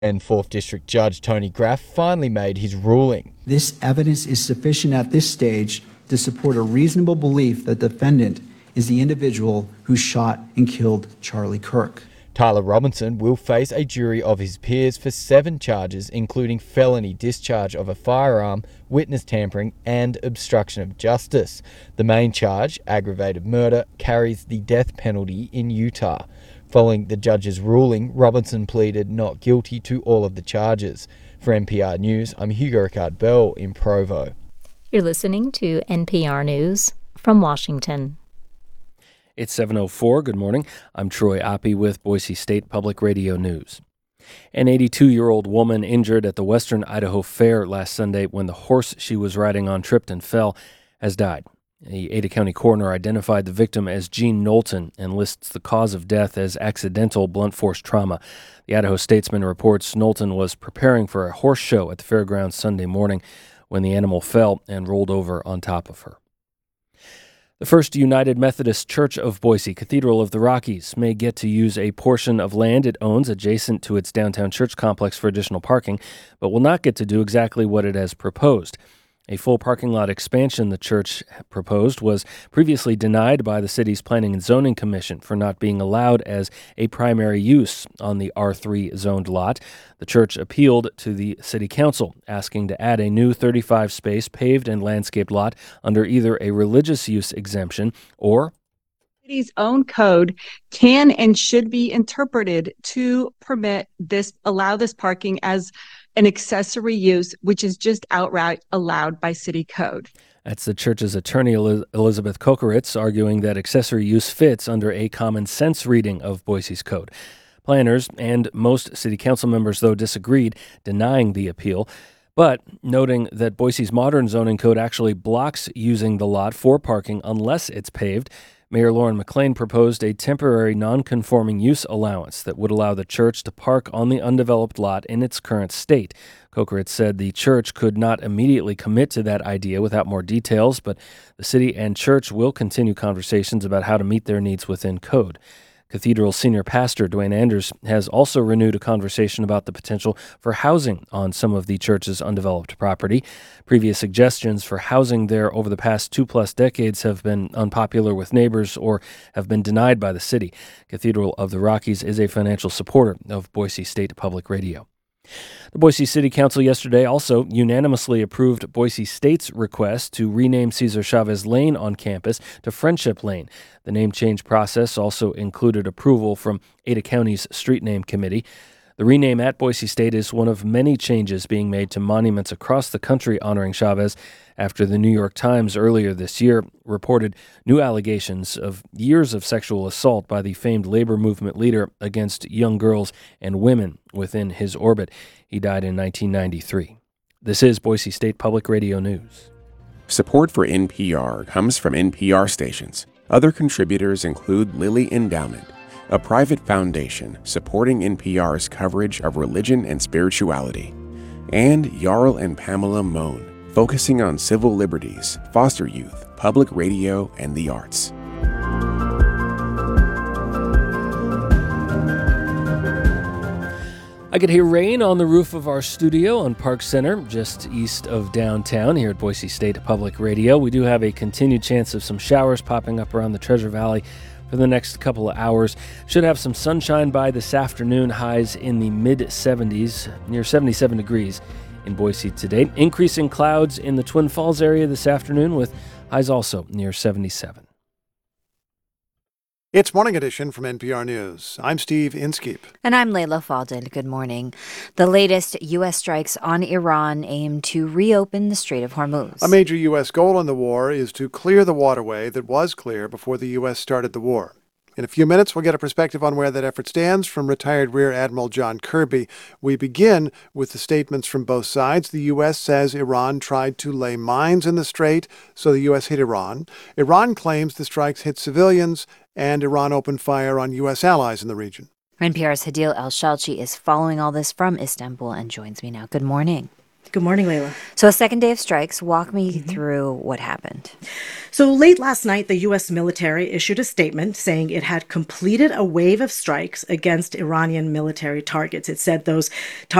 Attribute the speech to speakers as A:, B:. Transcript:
A: And 4th District Judge Tony Graff finally made his ruling.
B: This evidence is sufficient at this stage to support a reasonable belief that the defendant is the individual who shot and killed Charlie Kirk.
A: Tyler Robinson will face a jury of his peers for 7 charges, including felony discharge of a firearm, witness tampering, and obstruction of justice. The main charge, aggravated murder, carries the death penalty in Utah. Following the judge's ruling, Robinson pleaded not guilty to all of the charges. For NPR News, I'm Hugo Ricard-Bell in Provo.
C: You're listening to NPR News from Washington.
D: It's 7:04. Good morning. I'm Troy Oppie with Boise State Public Radio News. An 82-year-old woman injured at the Western Idaho Fair last Sunday when the horse she was riding on tripped and fell has died. The Ada County coroner identified the victim as Jean Knowlton and lists the cause of death as accidental blunt force trauma. The Idaho Statesman reports Knowlton was preparing for a horse show at the fairgrounds Sunday morning when the animal fell and rolled over on top of her. The First United Methodist Church of Boise, Cathedral of the Rockies, may get to use a portion of land it owns adjacent to its downtown church complex for additional parking, but will not get to do exactly what it has proposed. A full parking lot expansion the church proposed was previously denied by the city's Planning and Zoning Commission for not being allowed as a primary use on the R3 zoned lot. The church appealed to the city council, asking to add a new 35-space paved and landscaped lot under either a religious use exemption or
E: city's own code can and should be interpreted to permit this, allow this parking as an accessory use, which is just outright allowed by city code.
D: That's the church's attorney, Elizabeth Kokoritz, arguing that accessory use fits under a common sense reading of Boise's code. Planners and most city council members, though, disagreed, denying the appeal, but noting that Boise's modern zoning code actually blocks using the lot for parking unless it's paved. Mayor Lauren McLean proposed a temporary non-conforming use allowance that would allow the church to park on the undeveloped lot in its current state. Kokoritz said the church could not immediately commit to that idea without more details, but the city and church will continue conversations about how to meet their needs within code. Cathedral senior pastor Dwayne Anders has also renewed a conversation about the potential for housing on some of the church's undeveloped property. Previous suggestions for housing there over the past 2+ decades have been unpopular with neighbors or have been denied by the city. Cathedral of the Rockies is a financial supporter of Boise State Public Radio. The Boise City Council yesterday also unanimously approved Boise State's request to rename Cesar Chavez Lane on campus to Friendship Lane. The name change process also included approval from Ada County's Street Name Committee. The rename at Boise State is one of many changes being made to monuments across the country honoring Chavez after the New York Times earlier this year reported new allegations of years of sexual assault by the famed labor movement leader against young girls and women within his orbit. He died in 1993. This is Boise State Public Radio News.
F: Support for NPR comes from NPR stations. Other contributors include Lilly Endowment, a private foundation supporting NPR's coverage of religion and spirituality, and Jarl and Pamela Mohn, focusing on civil liberties, foster youth, public radio, and the arts.
D: I could hear rain on the roof of our studio on Park Center, just east of downtown here at Boise State Public Radio. We do have a continued chance of some showers popping up around the Treasure Valley for the next couple of hours. Should have some sunshine by this afternoon, highs in the mid-70s, near 77 degrees in Boise today. Increasing clouds in the Twin Falls area this afternoon with highs also near 77.
G: It's Morning Edition from NPR News. I'm Steve Inskeep.
H: And I'm Layla Falden. Good morning. The latest U.S. strikes on Iran aim to reopen the Strait of Hormuz.
G: A major U.S. goal in the war is to clear the waterway that was clear before the U.S. started the war. In a few minutes, we'll get a perspective on where that effort stands from retired Rear Admiral John Kirby. We begin with the statements from both sides. The U.S. says Iran tried to lay mines in the strait, so the U.S. hit Iran. Iran claims the strikes hit civilians, and Iran opened fire on U.S. allies in the region.
H: NPR's Hadil El-Shalchi is following all this from Istanbul and joins me now. Good morning.
I: Good morning, Layla.
H: So a second day of strikes. Walk me through what happened.
I: So late last night, the U.S. military issued a statement saying it had completed a wave of strikes against Iranian military targets. It said those